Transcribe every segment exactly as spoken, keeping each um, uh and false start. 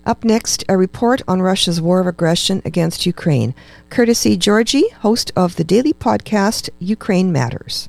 Up next, a report on Russia's war of aggression against Ukraine, courtesy Georgie, host of the daily podcast Ukraine Matters.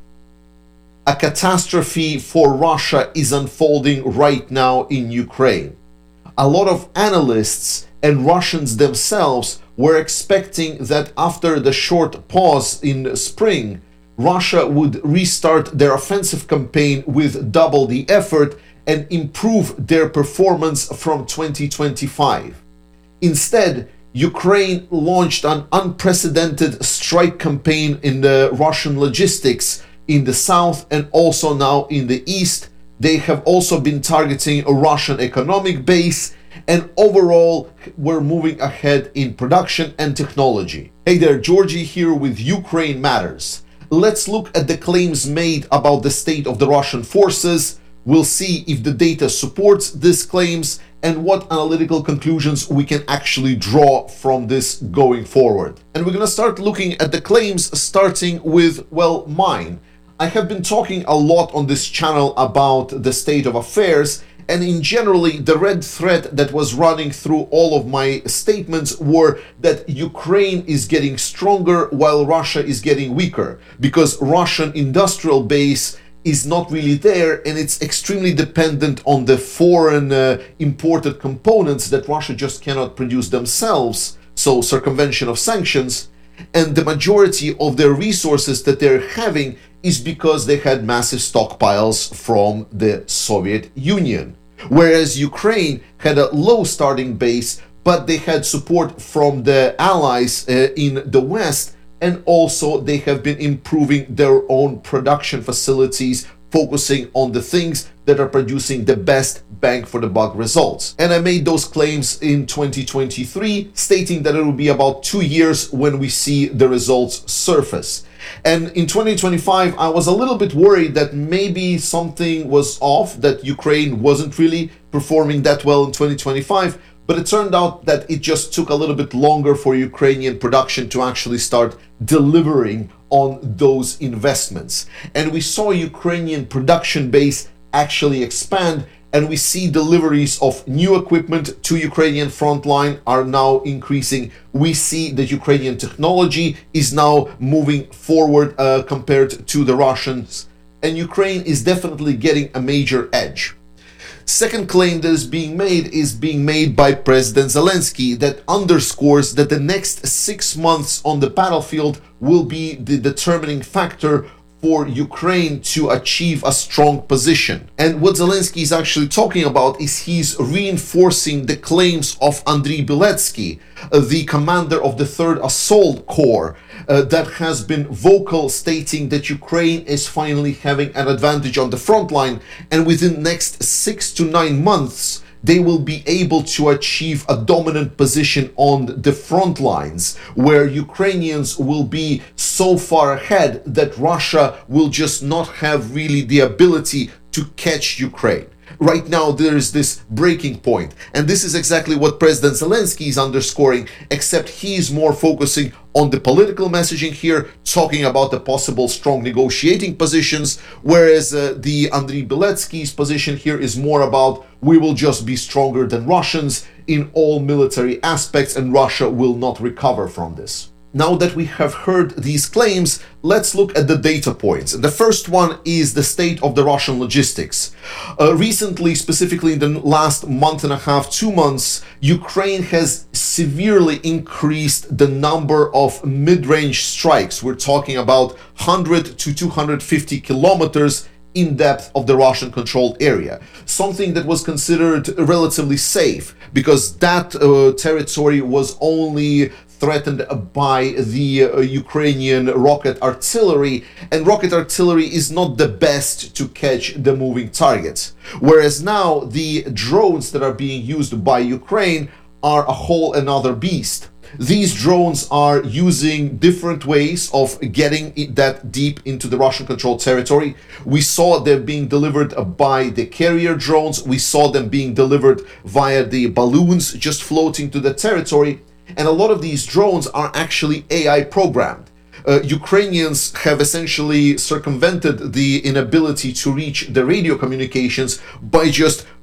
A catastrophe for Russia is unfolding right now in Ukraine. A lot of analysts and Russians themselves were expecting that after the short pause in spring, Russia would restart their offensive campaign with double the effort and improve their performance from twenty twenty-five. Instead, Ukraine launched an unprecedented strike campaign in the Russian logistics in the south and also now in the east. They have also been targeting a Russian economic base, and overall we're moving ahead in production and technology. Hey there, Georgie here with Ukraine Matters. Let's look at the claims made about the state of the Russian forces. We'll see if the data supports these claims and what analytical conclusions we can actually draw from this going forward. And we're going to start looking at the claims, starting with, well, mine. I have been talking a lot on this channel about the state of affairs, and in generally the red thread that was running through all of my statements were that Ukraine is getting stronger while Russia is getting weaker, because Russian industrial base is not really there, and it's extremely dependent on the foreign uh, imported components that Russia just cannot produce themselves, so circumvention of sanctions. And the majority of their resources that they're having is because they had massive stockpiles from the Soviet Union. Whereas Ukraine had a low starting base, but they had support from the allies uh, in the West, and also they have been improving their own production facilities, focusing on the things that are producing the best bang for the buck results. And I made those claims in twenty twenty-three, stating that it will be about two years when we see the results surface. And in twenty twenty-five, I was a little bit worried that maybe something was off, that Ukraine wasn't really performing that well in twenty twenty-five, but it turned out that it just took a little bit longer for Ukrainian production to actually start delivering on those investments. And we saw Ukrainian production base actually expand, and we see deliveries of new equipment to Ukrainian frontline are now increasing. We see that Ukrainian technology is now moving forward uh, compared to the Russians, and Ukraine is definitely getting a major edge. Second claim that is being made is being made by President Zelensky that underscores that the next six months on the battlefield will be the determining factor for Ukraine to achieve a strong position. And what Zelensky is actually talking about is he's reinforcing the claims of Andriy Beletsky, uh, the commander of the third Assault Corps, uh, that has been vocal, stating that Ukraine is finally having an advantage on the front line, and within the next six to nine months they will be able to achieve a dominant position on the front lines, where Ukrainians will be so far ahead that Russia will just not have really the ability to catch Ukraine. Right now there is this breaking point, and this is exactly what President Zelensky is underscoring, except he is more focusing on the political messaging here, talking about the possible strong negotiating positions, whereas uh, the Andriy Beletsky's position here is more about we will just be stronger than Russians in all military aspects, and Russia will not recover from this. Now that we have heard these claims, let's look at the data points. The first one is the state of the Russian logistics. Uh, recently, specifically in the last month and a half, two months, Ukraine has severely increased the number of mid-range strikes. We're talking about one hundred to two hundred fifty kilometers in depth of the Russian controlled area, something that was considered relatively safe because that uh, territory was only threatened by the uh, Ukrainian rocket artillery, and rocket artillery is not the best to catch the moving targets. Whereas now the drones that are being used by Ukraine are a whole another beast. These drones are using different ways of getting it that deep into the Russian controlled territory. We saw them being delivered by the carrier drones. We saw them being delivered via the balloons just floating to the territory. And a lot of these drones are actually A I programmed. Uh, Ukrainians have essentially circumvented the inability to reach the radio communications by just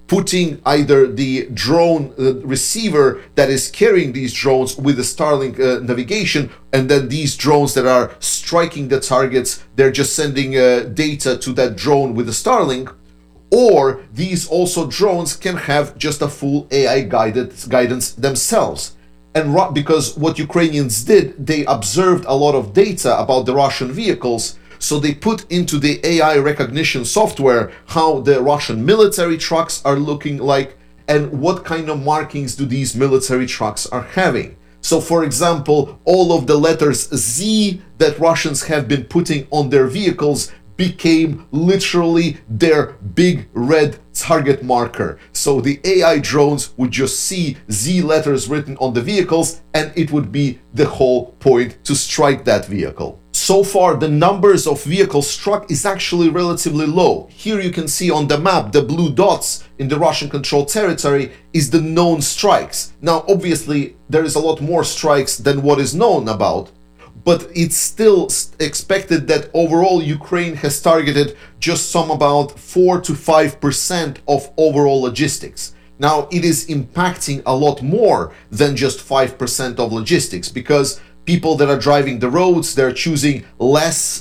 putting either the drone uh, receiver that is carrying these drones with the Starlink uh, navigation, and then these drones that are striking the targets, they're just sending uh, data to that drone with the Starlink. Or these also drones can have just a full A I guided guidance themselves. And because what Ukrainians did, they observed a lot of data about the Russian vehicles. So they put into the A I recognition software how the Russian military trucks are looking like and what kind of markings do these military trucks are having. So for example, all of the letters Z that Russians have been putting on their vehicles became literally their big red target marker. So the A I drones would just see Z letters written on the vehicles and it would be the whole point to strike that vehicle. So far, the numbers of vehicles struck is actually relatively low. Here you can see on the map, the blue dots in the Russian-controlled territory is the known strikes. Now, obviously, there is a lot more strikes than what is known about, but it's still expected that overall Ukraine has targeted just some about four to five percent of overall logistics. Now, it is impacting a lot more than just five percent of logistics, because people that are driving the roads, they're choosing less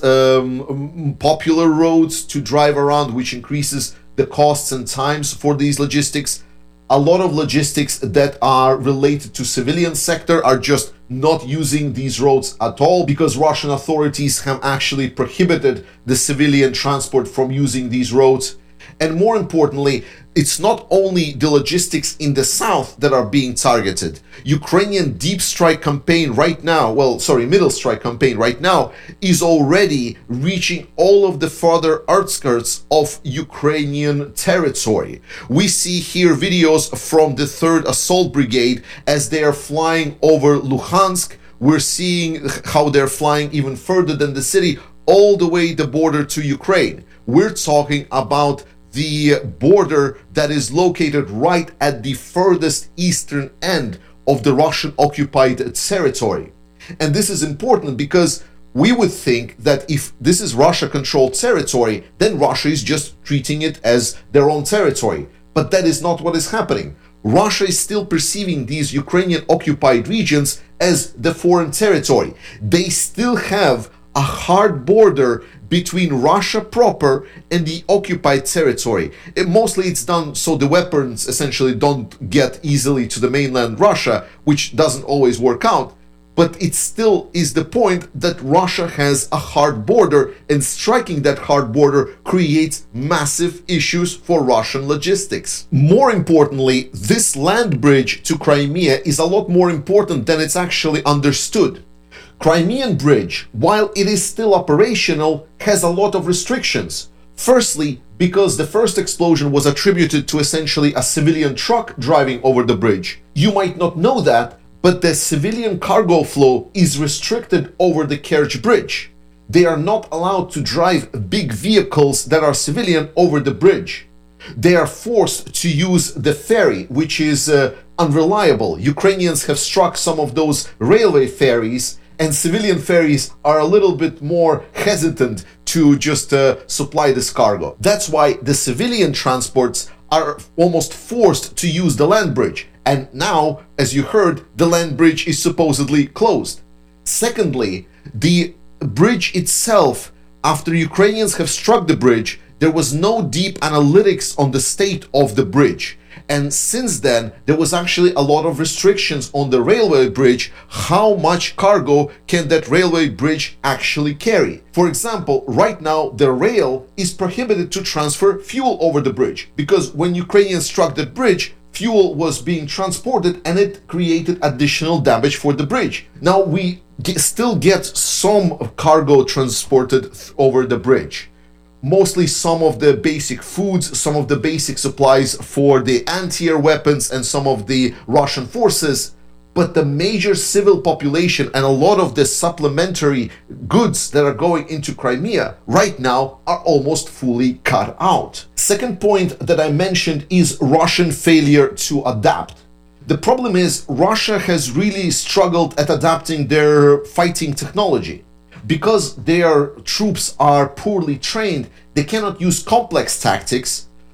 um, popular roads to drive around, which increases the costs and times for these logistics. A lot of logistics that are related to civilian sector are just not using these roads at all, because Russian authorities have actually prohibited the civilian transport from using these roads. And more importantly, it's not only the logistics in the south that are being targeted. Ukrainian deep strike campaign right now, well, sorry, middle strike campaign right now is already reaching all of the further outskirts of Ukrainian territory. We see here videos from the third Assault Brigade as they are flying over Luhansk. We're seeing how they're flying even further than the city, all the way the border to Ukraine. We're talking about the border that is located right at the furthest eastern end of the Russian occupied territory. And this is important because we would think that if this is Russia-controlled territory, then Russia is just treating it as their own territory. But that is not what is happening. Russia is still perceiving these Ukrainian occupied regions as the foreign territory. They still have a hard border between Russia proper and the occupied territory. It, mostly it's done so the weapons essentially don't get easily to the mainland Russia, which doesn't always work out. But it still is the point that Russia has a hard border, and striking that hard border creates massive issues for Russian logistics. More importantly, this land bridge to Crimea is a lot more important than it's actually understood. Crimean Bridge, while it is still operational, has a lot of restrictions. Firstly, because the first explosion was attributed to essentially a civilian truck driving over the bridge. You might not know that, but the civilian cargo flow is restricted over the Kerch Bridge. They are not allowed to drive big vehicles that are civilian over the bridge. They are forced to use the ferry, which is uh, unreliable. Ukrainians have struck some of those railway ferries, and civilian ferries are a little bit more hesitant to just uh, supply this cargo. That's why the civilian transports are almost forced to use the land bridge. And now, as you heard, the land bridge is supposedly closed. Secondly, the bridge itself, after Ukrainians have struck the bridge, there was no deep analytics on the state of the bridge. And since then, there was actually a lot of restrictions on the railway bridge. How much cargo can that railway bridge actually carry? For example, right now, the rail is prohibited to transfer fuel over the bridge, because when Ukrainians struck the bridge, fuel was being transported and it created additional damage for the bridge. Now we get, still get some cargo transported over the bridge. Mostly some of the basic foods, some of the basic supplies for the anti-air weapons and some of the Russian forces, but the major civil population and a lot of the supplementary goods that are going into Crimea right now are almost fully cut out. Second point that I mentioned is Russian failure to adapt. The problem is Russia has really struggled at adapting their fighting technology. Because their troops are poorly trained, they cannot use complex tactics,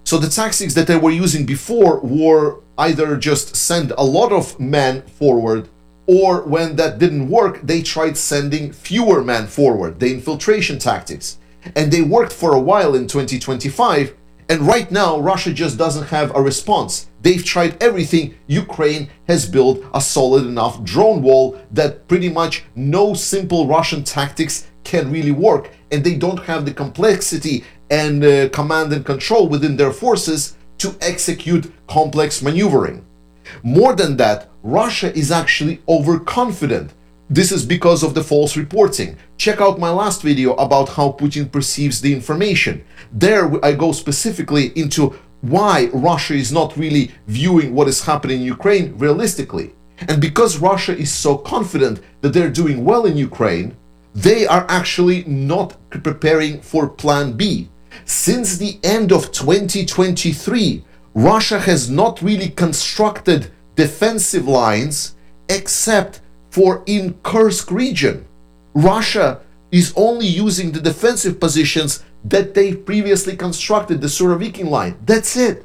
So the tactics that they were using before were either just send a lot of men forward, or when that didn't work, they tried sending fewer men forward, the infiltration tactics. And they worked for a while in twenty twenty-five, and right now Russia just doesn't have a response. They've tried everything. Ukraine has built a solid enough drone wall that pretty much no simple Russian tactics can really work, and they don't have the complexity and uh, command and control within their forces to execute complex maneuvering. More than that, Russia is actually overconfident. This is because of the false reporting. Check out my last video about how Putin perceives the information. There I go specifically into why Russia is not really viewing what is happening in Ukraine realistically. And because Russia is so confident that they're doing well in Ukraine, they are actually not preparing for Plan B. Since the end of twenty twenty-three, Russia has not really constructed defensive lines except for in Kursk region. Russia is only using the defensive positions that they previously constructed, the Surovikin line. That's it.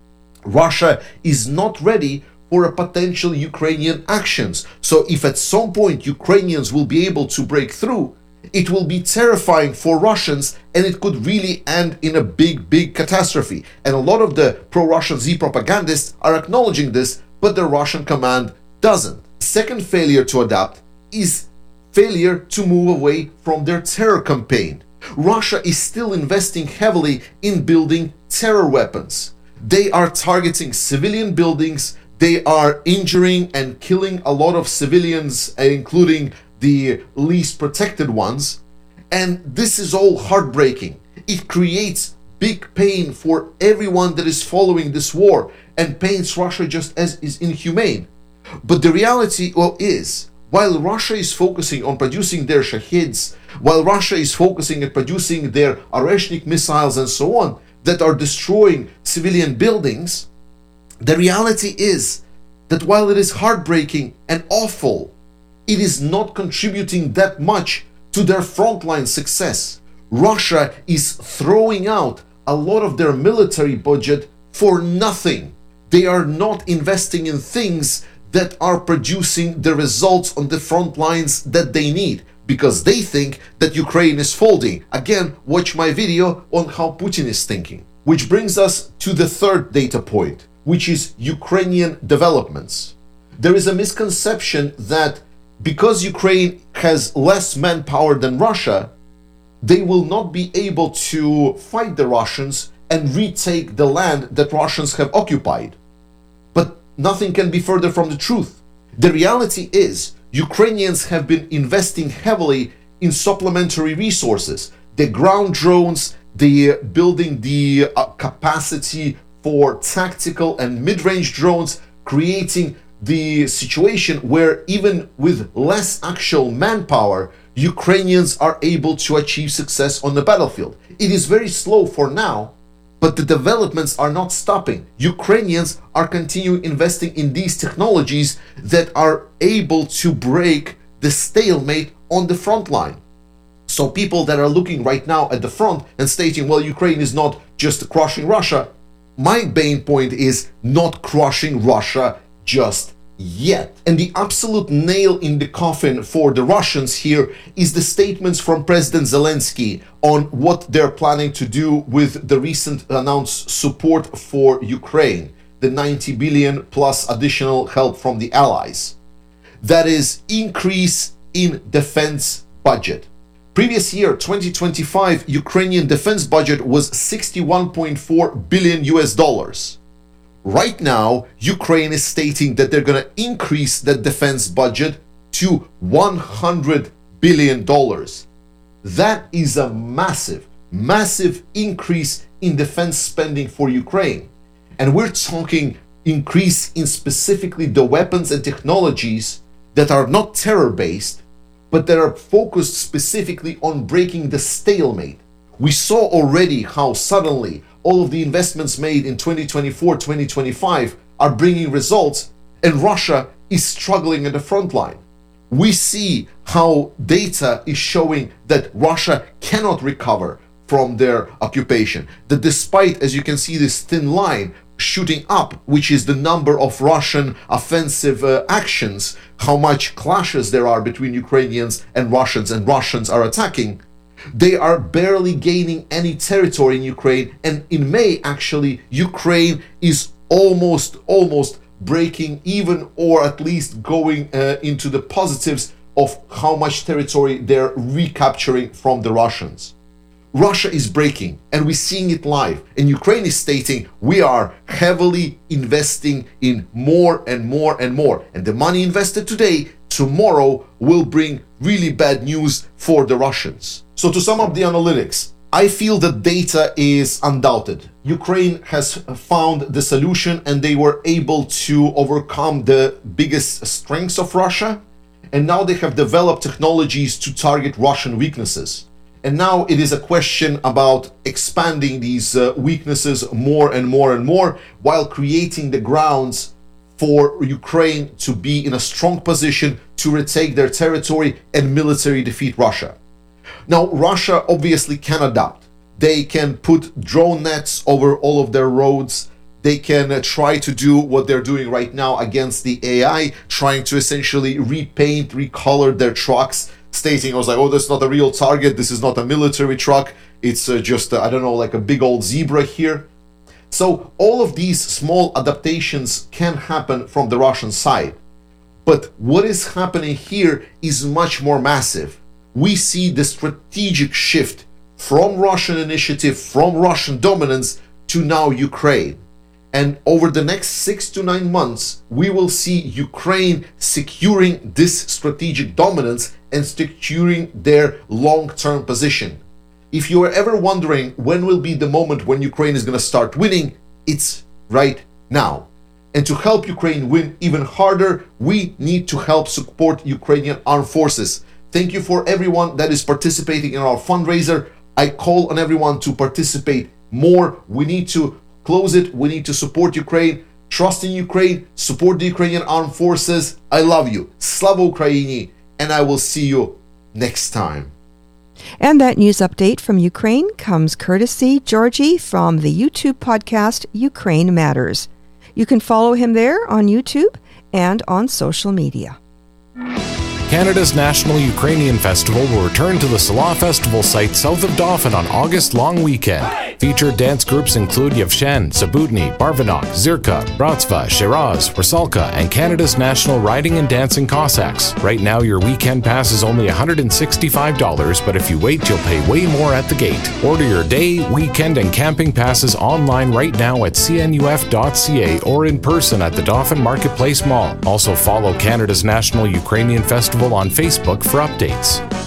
Russia is not ready for a potential Ukrainian actions. So if at some point Ukrainians will be able to break through, it will be terrifying for Russians, and it could really end in a big, big catastrophe. And a lot of the pro-Russian Z propagandists are acknowledging this, but the Russian command doesn't. Second failure to adapt is failure to move away from their terror campaign. Russia is still investing heavily in building terror weapons. They are targeting civilian buildings. They are injuring and killing a lot of civilians, including the least protected ones. And this is all heartbreaking. It creates big pain for everyone that is following this war and paints Russia just as is inhumane. But the reality, well, is, while Russia is focusing on producing their Shahids, while Russia is focusing on producing their Oreshnik missiles and so on, that are destroying civilian buildings, the reality is that while it is heartbreaking and awful, it is not contributing that much to their frontline success. Russia is throwing out a lot of their military budget for nothing. They are not investing in things that are producing the results on the front lines that they need, because they think that Ukraine is folding. Again, watch my video on how Putin is thinking. Which brings us to the third data point, which is Ukrainian developments. There is a misconception that because Ukraine has less manpower than Russia, they will not be able to fight the Russians and retake the land that Russians have occupied. But nothing can be further from the truth. The reality is, Ukrainians have been investing heavily in supplementary resources, the ground drones, the building the uh, capacity for tactical and mid-range drones, creating the situation where even with less actual manpower, Ukrainians are able to achieve success on the battlefield. It is very slow for now, but the developments are not stopping. Ukrainians are continuing investing in these technologies that are able to break the stalemate on the front line. So people that are looking right now at the front and stating, well, Ukraine is not just crushing Russia, my main point is not crushing Russia just yet. And the absolute nail in the coffin for the Russians here is the statements from President Zelensky on what they're planning to do with the recent announced support for Ukraine, the ninety billion plus additional help from the allies. That is increase in defense budget. Previous year, twenty twenty-five, Ukrainian defense budget was sixty-one point four billion U S dollars. Right now, Ukraine is stating that they're going to increase that defense budget to one hundred billion dollars. That is a massive, massive increase in defense spending for Ukraine. And we're talking increase in specifically the weapons and technologies that are not terror-based, but that are focused specifically on breaking the stalemate. We saw already how suddenly all of the investments made in twenty twenty-four, twenty twenty-five are bringing results, and Russia is struggling at the front line. We see how data is showing that Russia cannot recover from their occupation. That despite, as you can see, this thin line shooting up, which is the number of Russian offensive uh, actions, how much clashes there are between Ukrainians and Russians, and Russians are attacking, they are barely gaining any territory in Ukraine. And in May, actually, Ukraine is almost, almost breaking even, or at least going uh, into the positives of how much territory they're recapturing from the Russians. Russia is breaking, and we're seeing it live. And Ukraine is stating, we are heavily investing in more and more and more. And the money invested today, tomorrow will bring really bad news for the Russians. So to sum up the analytics, I feel that data is undoubted. Ukraine has found the solution, and they were able to overcome the biggest strengths of Russia. And now they have developed technologies to target Russian weaknesses. And now it is a question about expanding these uh, weaknesses more and more and more, while creating the grounds for Ukraine to be in a strong position to retake their territory and military defeat Russia. Now, Russia obviously can adapt. They can put drone nets over all of their roads. They can uh, try to do what they're doing right now against the A I, trying to essentially repaint, recolor their trucks, stating, I was like, oh, that's not a real target. This is not a military truck. It's uh, just, uh, I don't know, like a big old zebra here. So all of these small adaptations can happen from the Russian side. But what is happening here is much more massive. We see the strategic shift from Russian initiative, from Russian dominance to now Ukraine. And over the next six to nine months, we will see Ukraine securing this strategic dominance and securing their long-term position. If you are ever wondering when will be the moment when Ukraine is going to start winning, it's right now. And to help Ukraine win even harder, we need to help support Ukrainian armed forces. Thank you for everyone that is participating in our fundraiser. I call on everyone to participate more. We need to close it. We need to support Ukraine. Trust in Ukraine. Support the Ukrainian armed forces. I love you. Slava Ukraini. And I will see you next time. And that news update from Ukraine comes courtesy Georgie from the YouTube podcast Ukraine Matters. You can follow him there on YouTube and on social media. Canada's National Ukrainian Festival will return to the Salah Festival site south of Dauphin on August long weekend. Featured dance groups include Yevshen, Zabudny, Barvanok, Zirka, Bratstva, Shiraz, Rusalka, and Canada's National Riding and Dancing Cossacks. Right now, your weekend pass is only one hundred sixty-five dollars, but if you wait, you'll pay way more at the gate. Order your day, weekend, and camping passes online right now at c n u f dot c a or in person at the Dauphin Marketplace Mall. Also follow Canada's National Ukrainian Festival on Facebook for updates.